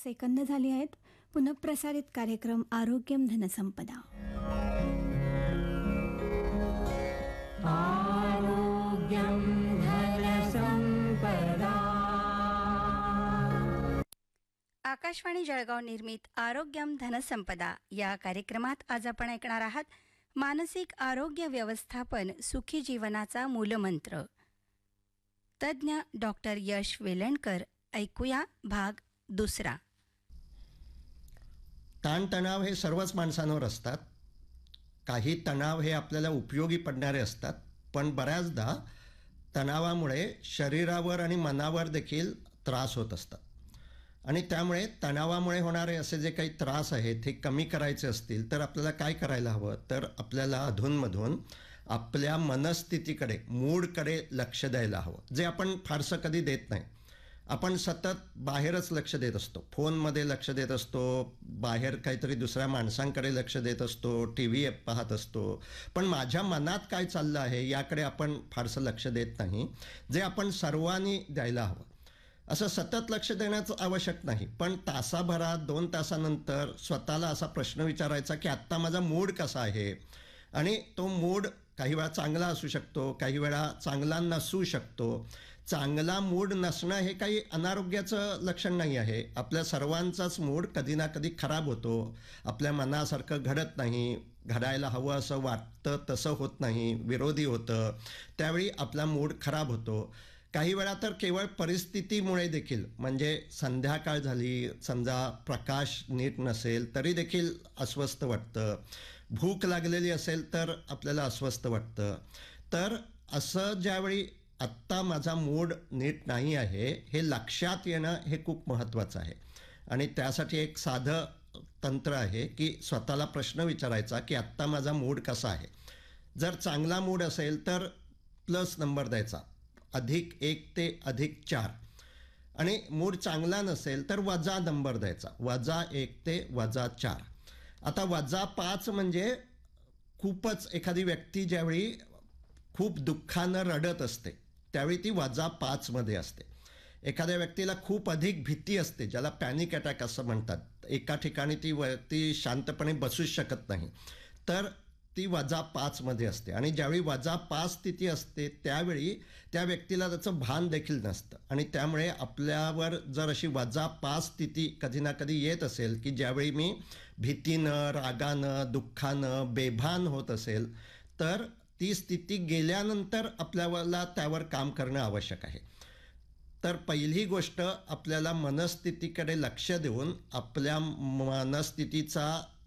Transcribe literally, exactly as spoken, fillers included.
Second झाली आहेत. पुनःप्रसारित कार्यक्रम आरोग्यम धनसंपदा. आरोग्यम धनसंपदा. आकाशवाणी जळगाव निर्मित आरोग्यम धनसंपदा या कार्यक्रमात आज आपण ऐकणार आहात मानसिक आरोग्य व्यवस्थापन सुखी जीवनाचा मूलमंत्र. तज्ज्ञ डॉक्टर यश वेलणकर. ऐकूया भाग दुसरा. ताणतणाव हे सर्वच माणसांवर असतात. काही तणाव हे आपल्याला उपयोगी पडणारे असतात, पण बऱ्याचदा तणावामुळे शरीरावर आणि मनावर देखील त्रास होत असतात. आणि त्यामुळे तणावामुळे होणारे असे जे काही त्रास आहेत हे कमी करायचे असतील तर आपल्याला काय करायला हवं, तर आपल्याला अधूनमधून आपल्या मनस्थितीकडे, मूडकडे लक्ष द्यायला हवं, जे आपण फारसं कधी देत नाही. आपण सतत बाहेरच लक्ष देत असतो, फोनमध्ये लक्ष देत असतो, बाहेर काहीतरी दुसऱ्या माणसांकडे लक्ष देत असतो, टी व्ही पाहत असतो, पण माझ्या मनात काय चाललं आहे याकडे आपण फारसं लक्ष देत नाही, जे आपण सर्वांनी द्यायला हवं. असं सतत लक्ष देण्याचं आवश्यक नाही, पण तासाभरात दोन तासानंतर स्वतःला असा प्रश्न विचारायचा की आत्ता माझा मूड कसा आहे. आणि तो मूड काही वेळा चांगला असू शकतो, काही वेळा चांगला नसू शकतो. चांगला मूड नसणं हे काही अनारोग्याचं लक्षण नाही आहे. आपल्या सर्वांचाच मूड कधी ना कधी खराब होतो. आपल्या मनासारखं घडत नाही, घडायला हवं असं वाटतं तसं होत नाही, विरोधी होतं, त्यावेळी आपला मूड खराब होतो. काही वेळा तर केवळ परिस्थितीमुळे देखील, म्हणजे संध्याकाळ झाली, समजा प्रकाश नीट नसेल तरी देखील अस्वस्थ वाटतं, भूक लागलेली असेल तर आपल्याला अस्वस्थ वाटतं. तर असं ज्यावेळी आत्ता माझा मूड नीट नाही आहे हे लक्षात येणं हे खूप महत्त्वाचं आहे. आणि त्यासाठी एक साधं तंत्र आहे की स्वतःला प्रश्न विचारायचा की आत्ता माझा मूड कसा आहे. जर चांगला मूड असेल तर प्लस नंबर द्यायचा, अधिक एक ते अधिक चार. आणि मूड चांगला नसेल तर वजा नंबर द्यायचा, वजा एक ते वजा चार. आता वजा पाच म्हणजे खूपच, एखादी व्यक्ती ज्यावेळी खूप दुःखानं रडत असते त्यावेळी ती वजा पाचमध्ये असते. एखाद्या व्यक्तीला खूप अधिक भीती असते, ज्याला पॅनिक अटॅक असं म्हणतात, एका ठिकाणी ती व्यक्ती शांतपणे बसूच शकत नाही, तर ती वजा पाचमध्ये असते. आणि ज्यावेळी वजा पाच स्थिती असते त्यावेळी त्या व्यक्तीला त्याचं भान देखील नसतं. आणि त्यामुळे आपल्यावर जर अशी वजा पाच स्थिती कधी ना कधी येत असेल की ज्यावेळी मी भीतीनं, रागानं, दुःखानं बेभान होत असेल, तर ती स्थिती गेल्यानंतर आपल्याला त्यावर काम करणं आवश्यक आहे. तर पहिली गोष्ट, आपल्याला मनस्थितीकडे लक्ष देऊन आपल्या मनस्थितीचा